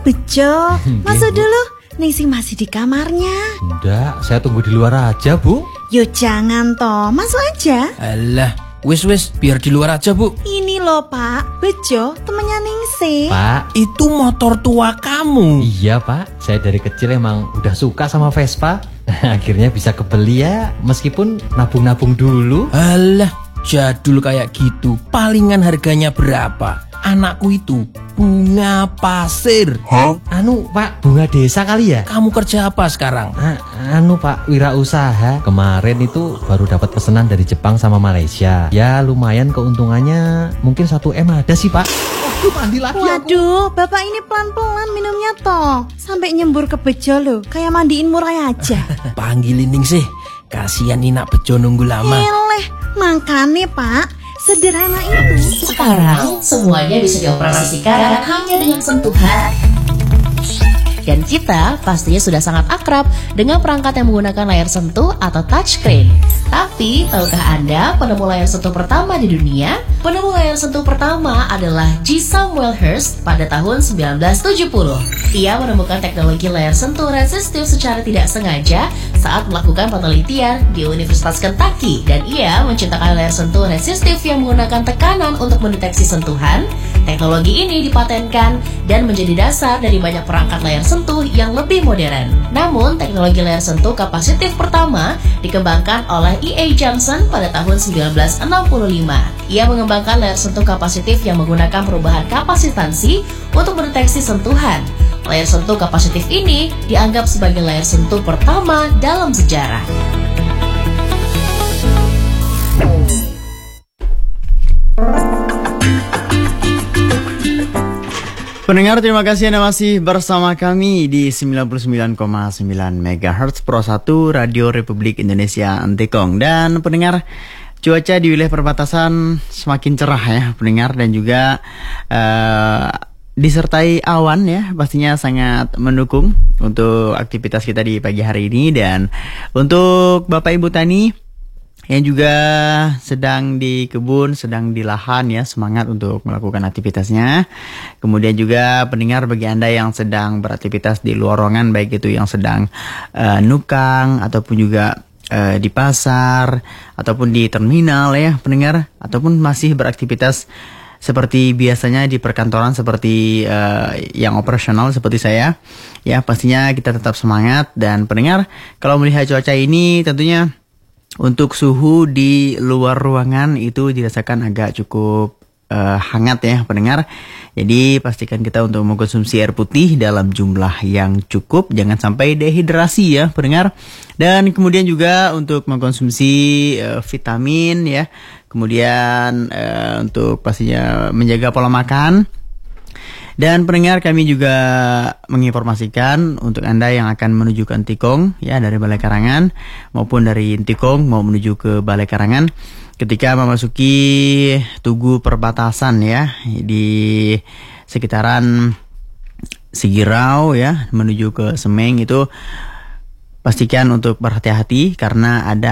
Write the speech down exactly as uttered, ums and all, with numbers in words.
Bejo, masuk dulu. Ningsih masih di kamarnya. Enggak, saya tunggu di luar aja, Bu. Yo jangan toh, masuk aja. Alah, wis-wis biar di luar aja, Bu. Ini loh Pak, Bejo temennya Ningsih. Pak, Itu motor tua kamu. iya Pak, saya dari kecil emang udah suka sama Vespa. Akhirnya bisa kebeli ya, meskipun nabung-nabung dulu. Alah, jadul kayak gitu. Palingan harganya berapa? Anakku itu bunga pasir. Hah? Anu Pak, bunga desa kali ya? Kamu kerja apa sekarang? A- anu Pak, wirausaha. Kemarin itu baru dapat pesanan dari Jepang sama Malaysia. Ya lumayan keuntungannya, mungkin satu M ada sih Pak. Waduh, mandi lagi aku. Waduh, Bapak ini pelan-pelan minumnya toh. Sampai nyembur ke Bejo loh, kayak mandiin murai aja. Panggilin Ningsih. Kasihan Nina Bejo nunggu lama. Eleh, makanya Pak, sederhana itu. Sekarang semuanya bisa dioperasikan hanya dengan sentuhan. Dan kita pastinya sudah sangat akrab dengan perangkat yang menggunakan layar sentuh atau touchscreen. Tapi, tahukah Anda penemu layar sentuh pertama di dunia? Penemu layar sentuh pertama adalah G. Samuel Hurst pada tahun sembilan belas tujuh puluh. Ia menemukan teknologi layar sentuh resistif secara tidak sengaja saat melakukan penelitian di Universitas Kentucky. Dan ia menciptakan layar sentuh resistif yang menggunakan tekanan untuk mendeteksi sentuhan. Teknologi ini dipatenkan dan menjadi dasar dari banyak perangkat layar sentuh yang lebih modern. Namun, teknologi layar sentuh kapasitif pertama dikembangkan oleh E A Johnson pada tahun sembilan belas enam puluh lima. Ia mengembangkan layar sentuh kapasitif yang menggunakan perubahan kapasitansi untuk mendeteksi sentuhan. Layar sentuh kapasitif ini dianggap sebagai layar sentuh pertama dalam sejarah. Pendengar, terima kasih Anda masih bersama kami di sembilan puluh sembilan koma sembilan megahertz Pro satu Radio Republik Indonesia Antikong. Dan pendengar, cuaca di wilayah perbatasan semakin cerah ya pendengar, dan juga uh, disertai awan ya, pastinya sangat mendukung untuk aktivitas kita di pagi hari ini. Dan untuk Bapak Ibu Tani yang juga sedang di kebun, sedang di lahan ya, semangat untuk melakukan aktivitasnya. Kemudian juga pendengar, bagi Anda yang sedang beraktivitas di luar ruangan, baik itu yang sedang uh, nukang ataupun juga uh, di pasar ataupun di terminal ya pendengar, ataupun masih beraktivitas seperti biasanya di perkantoran, seperti uh, yang operasional seperti saya ya, pastinya kita tetap semangat. Dan pendengar, kalau melihat cuaca ini tentunya untuk suhu di luar ruangan itu dirasakan agak cukup uh, hangat ya pendengar. Jadi pastikan kita untuk mengkonsumsi air putih dalam jumlah yang cukup, jangan sampai dehidrasi ya pendengar. Dan kemudian juga untuk mengkonsumsi uh, vitamin ya. Kemudian uh, untuk pastinya menjaga pola makan. Dan pendengar, kami juga menginformasikan untuk Anda yang akan menuju ke Antikong ya, dari Balai Karangan maupun dari Antikong mau menuju ke Balai Karangan, ketika memasuki tugu perbatasan ya di sekitaran Sigirau ya menuju ke Semeng, itu pastikan untuk berhati-hati karena ada